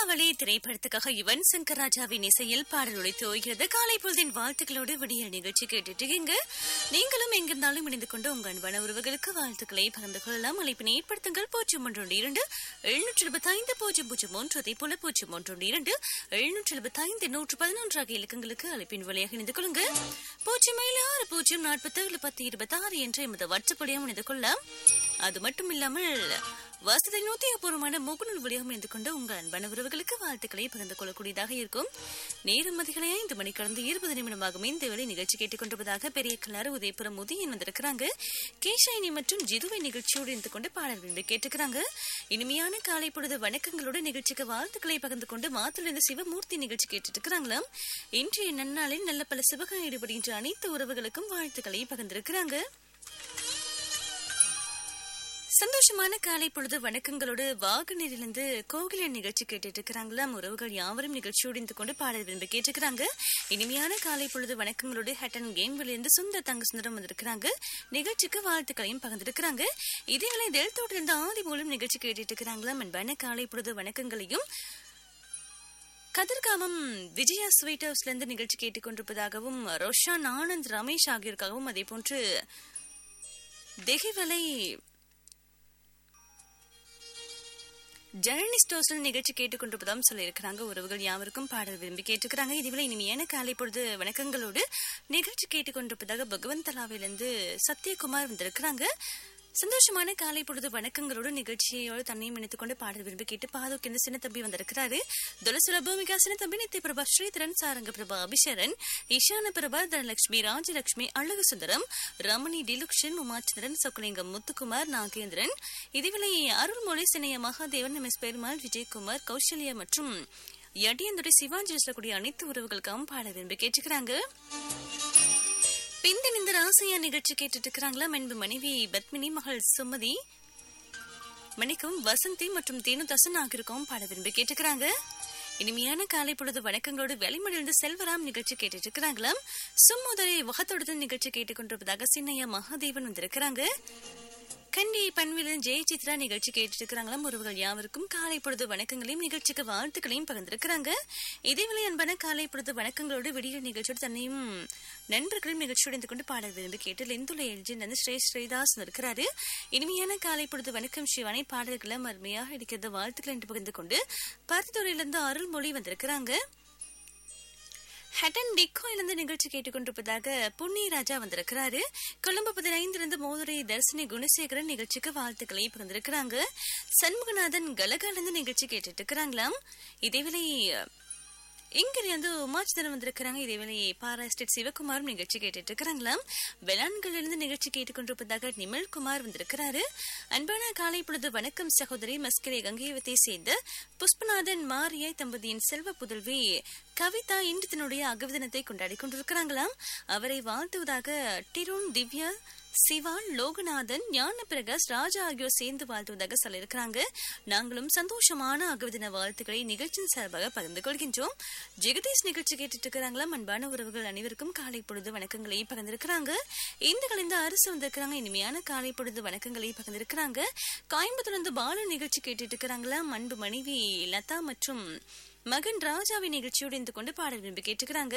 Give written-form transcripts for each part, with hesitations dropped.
சூறாவளி திரைப்படத்துக்காக யுவன் சங்கர் ராஜாவின் இசையில் பாடல் உழைத்து ஓய்கிறது. காலை பொழுதின் வாழ்த்துக்களோடு விடியல் நிகழ்ச்சி கேட்டுட்டு இருக்கீங்க. நீங்களும் எங்கிருந்தாலும் இணைந்து கொண்டு உங்க அன்பான உறவுகளுக்கு வாழ்த்துக்களை பகிர்ந்து கொள்ளலாம். அழைப்பினை ஏற்படுத்துங்கள் 012-775-001 அதே போல 012-775-111 ஆகிய இலக்கங்களுக்கு அழைப்பின் வழியாக இணைந்து கொள்ளுங்க. 07047101026 என்ற எமது வாட்ஸ்அப் இணைந்து கொள்ளலாம். அது மட்டும் இல்லாமல் வசதி நூத்தியபூர்வமான முகநூல் வழியாக இணைந்து கொண்டு உங்கள் அன்பான உறவுகளுக்கு வாழ்த்துக்களை பகிர்ந்து கொள்ளக்கூடியதாக இருக்கும். நேரம் அதிகளை 5 மணி கடந்து 20 நிமிடமாகும் இந்த வேளை நிகழ்ச்சி கேட்டுக்கொண்டிருப்பதாக பெரிய கிளாறு உதயபுரம் உதயன் வந்திருக்கிறாங்க. கேஷாயினி மற்றும் ஜிதுவை நிகழ்ச்சியோடு இணைந்து கொண்டு பாடல் விரும்பி கேட்டுக்கிறாங்க. இனிமையான காலை பொழுது வணக்கங்களோடு நிகழ்ச்சிக்கு வாழ்த்துக்களை பகிர்ந்து கொண்டு மாத்திலிருந்து சிவமூர்த்தி நிகழ்ச்சி கேட்டுட்டு இருக்கிறாங்களாம். இன்றைய நன்னாளில் நல்ல பல சிவகான ஈடுபடுகின்ற அனைத்து உறவுகளுக்கும் வாழ்த்துக்களை பகிர்ந்திருக்கிறாங்க. சந்தோஷமான காலை பொழுது வணக்கங்களோடு வாகனரிலிருந்து கோகிலன் நிகழ்ச்சி கேட்டுட்டு இருக்கிறாங்களாம். உறவுகள் யாவரும் நிகழ்ச்சியோடு இருந்து கொண்டு பாடல் விரும்பி கேட்டுக்கிறாங்க. இனிமையான காலை பொழுது வணக்கங்களோடு ஹட்டன் கேம்விலிருந்து சுந்தர் தங்க சுந்தரம் வந்திருக்கிறாங்க. நிகழ்ச்சிக்கு வாழ்த்துக்களையும் பகிர்ந்திருக்கிறாங்க. இதேவேளை தெல்தோட்டிலிருந்து ஆதி மூலம் நிகழ்ச்சி கேட்டுட்டு இருக்கிறாங்களாம். அன்பான காலை பொழுது வணக்கங்களையும் கதிர்காமம் விஜயா ஸ்வீட் ஹவுஸ்ல இருந்து நிகழ்ச்சி கேட்டுக்கொண்டிருப்பதாகவும் ரோஷான் ஆனந்த் ரமேஷ் ஆகியோருக்காகவும் அதே போன்று தெஹிவலை ஜெர்னலிஸ்ட் நிகழ்ச்சி கேட்டுக்கொண்டிருப்பதாம் சொல்லியிருக்கிறாங்க. உறவுகள் யாவருக்கும் பாடல் விரும்பி கேட்டுக்கிறாங்க. இதுவரை இனிமையான காலை பொழுது வணக்கங்களோடு நிகழ்ச்சி கேட்டுக்கொண்டிருப்பதாக பகவந்தலாவிலிருந்து சத்யகுமார் வந்திருக்கிறாங்க. சந்தோஷமான காலை பொழுது வணக்கங்களோடு நிகழ்ச்சியோடு தன்னையும் இணைத்துக் கொண்டு பாடல் விரும்பி கேட்டு பாதுக்கு சின்ன தம்பி வந்திருக்கிறாரு. துளசுல பூமிகா சின்ன தம்பி நித்திய பிரபா ஸ்ரீதரன் சாரங்க பிரபா அபிஷரன் ஈஷான பிரபா தனலட்சுமி ராஜலட்சுமி அழகு சுந்தரம் ரமணி டிலுக்ஷன் உமாச்சந்திரன் சொக்கலிங்கம் முத்துக்குமார் நாகேந்திரன் இதுவிலை அருள்மொழி சினைய மகாதேவன் எம் எஸ் பெருமாள் விஜயகுமார் கௌசல்யா மற்றும் யடியந்துடைய சிவாஞ்சலிஸ்ல கூடிய அனைத்து உறவுகளுக்காகவும் பாடல் விரும்பி கேட்டுக்கிறாங்க. பிந்தின் இந்த ராசியா நிகழ்ச்சி கேட்டுட்டு இருக்கிறாங்களா. அன்பு மனைவி பத்மினி மகள் சுமதி மணிக்கும் வசந்தி மற்றும் தேனுதாசன் ஆகியோருக்கும் பாட விரும்பி கேட்டுக்கிறாங்க. இனிமையான காலை பொழுது வணக்கங்களோடு வெளிமடிலிருந்து செல்வராம் நிகழ்ச்சி கேட்டுட்டு இருக்கிறாங்களாம். சும்மோதரை வகத்தோடு நிகழ்ச்சி கேட்டுக்கொண்டிருப்பதாக சின்னையா மகாதேவன் வந்திருக்கிறாங்க. கண்டி பன்விலிருந்து ஜெய சித்ரா நிகழ்ச்சி கேட்டுட்டு இருக்கிறாங்களாம். உறவுகள் யாவருக்கும் காலை பொழுது வணக்கங்களையும் நிகழ்ச்சிக்கு வாழ்த்துக்களையும் பகிர்ந்திருக்கிறாங்க. இதேவேளை அன்பான காலை பொழுது வணக்கங்களோடு விடியல் நிகழ்ச்சியோடு தன்னையும் நண்பர்களும் நிகழ்ச்சியோடு இருந்து கொண்டு பாடல் விரும்பி கேட்டு லெந்துள்ள எல்ஜின் ஸ்ரீதாஸ் இருக்கிறாரு. இனிமையான காலை பொழுது வணக்கம் சிவானை பாடல்களும் அருமையாக இருக்கிறது வாழ்த்துக்கள் என்று பகிர்ந்து கொண்டு பருத்துறையிலிருந்து அருள்மொழி வந்திருக்கிறாங்க. ஹட்டன் டிக்கோயிலிருந்து நிகழ்ச்சி கேட்டுக்கொண்டிருப்பதாக புண்ணி ராஜா வந்திருக்கிறாரு. கொழும்பு 15 மோதுரை தர்சினி குணசேகரன் நிகழ்ச்சிக்கு வாழ்த்துக்களை பகிர்ந்திருக்கிறாங்க. சண்முகநாதன் கலகாலிருந்து நிகழ்ச்சி கேட்டுட்டு இருக்கிறாங்களாம். இதேவேளை இங்கிருந்து உமாச்சந்திரன் வந்திருக்கிறாங்க. இதேவேளை பாரா எஸ்டேட் சிவகுமாரும் நிகழ்ச்சி கேட்டுட்டு இருக்கிறாங்களாம். வெளான்களிலிருந்து நிகழ்ச்சி கேட்டுக்கொண்டிருப்பதாக நிமல்குமார் வந்திருக்கிறாரு. அன்பான காலை பொழுது வணக்கம் சகோதரி மஸ்கரை கங்கையவத்தை சேர்ந்த புஷ்பநாதன் மாரியாய் தம்பதியின் செல்வ புதல்வி கவிதா இன்று தன்னுடைய அகவிதனத்தை கொண்டாடி கொண்டிருக்கிறாங்களாம். அவரை வாழ்த்துவதாக டிருன் திவ்யா சிவா லோகநாதன் ஞான பிரகாஷ் ராஜா ஆகியோர் சேர்ந்து வாழ்த்துவதாக சொல்லியிருக்கிறாங்க. நாங்களும் சந்தோஷமான அகவிதின வாழ்த்துக்களை நிகழ்ச்சியின் சார்பாக பகிர்ந்து கொள்கின்றோம். ஜெகதீஷ் நிகழ்ச்சி கேட்டுட்டு இருக்கிறாங்களாம். அன்பான உறவுகள் அனைவருக்கும் காலை பொழுது வணக்கங்களை பகிர்ந்திருக்கிறாங்க. இந்த கலந்து அரசு வந்திருக்கிறாங்க. இனிமையான காலை பொழுது வணக்கங்களை பகிர்ந்திருக்கிறாங்க. கோயம்புத்தூர்ல பாலு நிகழ்ச்சி கேட்டுட்டு இருக்கிறாங்களாம். அன்பு மனைவி லதா மற்றும் மகன் ராஜாவின் நிகழ்ச்சியோடு இருந்து கொண்டு பாடல் விரும்பி கேட்டுக்கிறாங்க.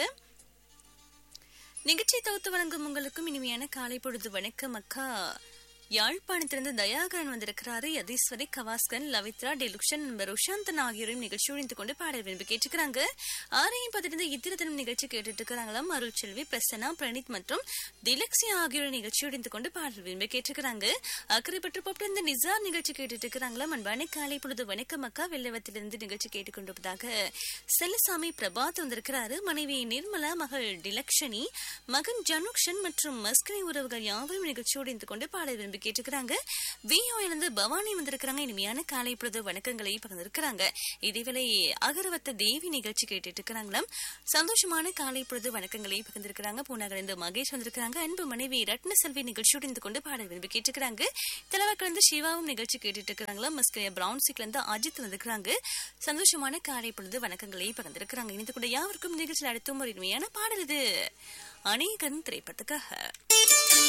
நிகழ்ச்சி தொகுத்து வழங்கும் உங்களுக்கும் இனிமையான காலை பொழுது வணக்கம் அக்கா. யாழ்ப்பாணத்திலிருந்து தயாகரன் வந்திருக்கிறாரு. யதீஸ்வரி கவாஸ்கன் லவித்ரா டெலுக்ஷன் ருஷாந்தன் ஆகியோரும் நிகழ்ச்சியோடு இருந்து கொண்டு பாடல் விரும்பி கேட்டுக்கிறாங்க. 6:10 இத்திரத்தனம் நிகழ்ச்சி கேட்டுட்டு இருக்கிறாங்களாம். அருள் செல்வி பிரசன்னா பிரணீத் மற்றும் திலக்ஸியா ஆகியோர் நிகழ்ச்சியோடு இருந்து கொண்டு பாடல் விரும்பி கேட்டுக்கிறாங்க. அக்கறை பற்று போட்டு இந்த நிசார் நிகழ்ச்சி கேட்டுட்டு இருக்கிறாங்களாம். அன்பான காலை பொழுது வணக்கம் அக்கா. வெள்ளவத்திலிருந்து நிகழ்ச்சி கேட்டுக்கொண்டிருப்பதாக செல்லசாமி பிரபாத் வந்திருக்கிறாரு. மனைவி நிர்மலா மகள் டிலக்ஷனி மகன் ஜனுக்ஷன் மற்றும் மஸ்கரை உறவுகள் யாவரும் நிகழ்ச்சியோடு இருந்து கொண்டு பாடல் விரும்பி கேட்டுக்கிறாங்க. விஓயிலிருந்து பவானி வந்திருக்கிறாங்க. இனிமையான காலை பொழுது வணக்கங்களை பகிர்ந்திருக்கிறாங்க. இதேவேளை அகரவத்த தேவி நிகழ்ச்சி கேட்டுட்டு இருக்கிறாங்களாம். சந்தோஷமான காலை பொழுது வணக்கங்களை பகிர்ந்திருக்கிறாங்க. பூனாகிலிருந்து மகேஷ் வந்திருக்கிறாங்க. அன்பு மனைவி ரத்ன செல்வி நிகழ்ச்சியோடு இருந்து கொண்டு பாடல் விரும்பி கேட்டுக்கிறாங்க. தலைவாக்கிலிருந்து சிவாவும் நிகழ்ச்சி கேட்டுட்டு இருக்கிறாங்களா. மஸ்கரியா பிரவுன்சிக்ல இருந்து அஜித் வந்திருக்கிறாங்க. சந்தோஷமான காலை பொழுது வணக்கங்களை பகிர்ந்திருக்கிறாங்க. இணைந்து கூட யாருக்கும் நிகழ்ச்சியில் அடுத்தும் ஒரு இனிமையான பாடல் இது அநேகன் திரைப்படத்துக்காக.